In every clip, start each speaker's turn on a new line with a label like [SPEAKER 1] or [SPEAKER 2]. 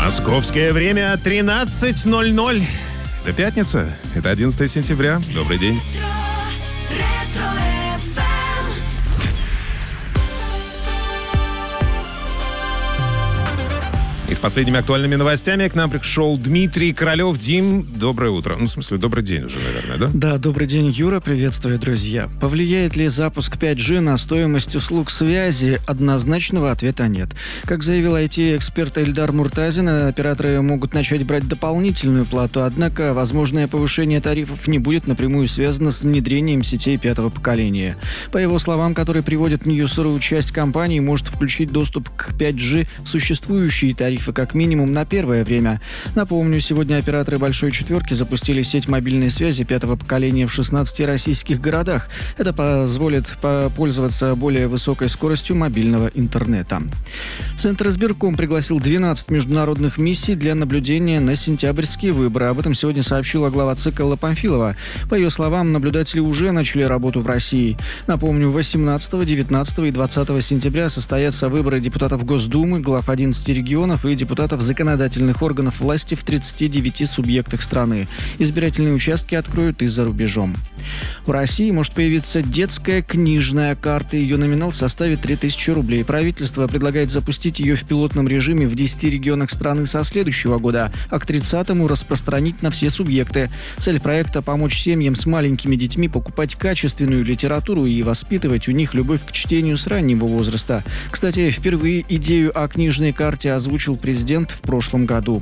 [SPEAKER 1] Московское время 13:00. Это пятница. Это 11 сентября. Добрый день. И с последними актуальными новостями к нам пришел Дмитрий Королев. Дим, доброе утро. Ну, в смысле, добрый день уже, наверное, да?
[SPEAKER 2] Да, добрый день, Юра. Приветствую, друзья. Повлияет ли запуск 5G на стоимость услуг связи? Однозначного ответа нет. Как заявил IT-эксперт Эльдар Муртазин, операторы могут начать брать дополнительную плату, однако возможное повышение тарифов не будет напрямую связано с внедрением сетей пятого поколения. По его словам, которые приводят Ньюс.ру, часть компаний может включить доступ к 5G в существующие тарифы как минимум на первое время. Напомню, сегодня операторы «Большой четверки» запустили сеть мобильной связи пятого поколения в 16 российских городах. Это позволит пользоваться более высокой скоростью мобильного интернета. Центр избирком пригласил 12 международных миссий для наблюдения на сентябрьские выборы. Об этом сегодня сообщила глава ЦИК Алла Памфилова. По ее словам, наблюдатели уже начали работу в России. Напомню, 18, 19 и 20 сентября состоятся выборы депутатов Госдумы, глав 11 регионов и депутатов законодательных органов власти в 39 субъектах страны. Избирательные участки откроют и за рубежом. В России может появиться детская книжная карта. Ее номинал составит 3000 рублей. Правительство предлагает запустить ее в пилотном режиме в 10 регионах страны со следующего года, а к 30-му распространить на все субъекты. Цель проекта – помочь семьям с маленькими детьми покупать качественную литературу и воспитывать у них любовь к чтению с раннего возраста. Кстати, впервые идею о книжной карте озвучил президент в прошлом году.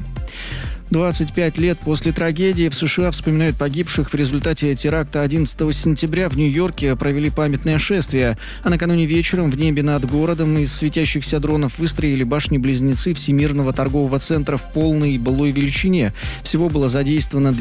[SPEAKER 2] 25 лет после трагедии в США вспоминают погибших в результате теракта 11 сентября. В Нью-Йорке провели памятное шествие. А накануне вечером в небе над городом из светящихся дронов выстроили башни-близнецы Всемирного торгового центра в полной былой величине. Всего было задействовано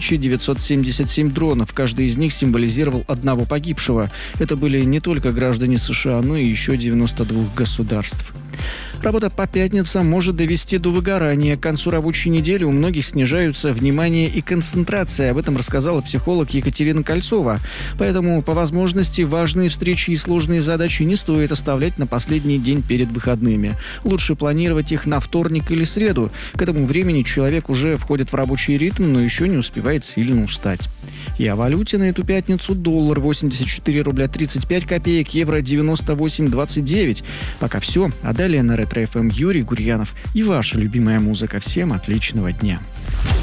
[SPEAKER 2] 2977 дронов. Каждый из них символизировал одного погибшего. Это были не только граждане США, но и еще 92 государств. Работа по пятницам может довести до выгорания. К концу рабочей недели у многих снижаются внимание и концентрация. Об этом рассказала психолог Екатерина Кольцова. Поэтому, по возможности, важные встречи и сложные задачи не стоит оставлять на последний день перед выходными. Лучше планировать их на вторник или среду. К этому времени человек уже входит в рабочий ритм, но еще не успевает сильно устать. И о валюте на эту пятницу: доллар 84 рубля 35 копеек, евро 98,29. Пока все. А далее на Ретро-ФМ Юрий Гурьянов и ваша любимая музыка. Всем отличного дня.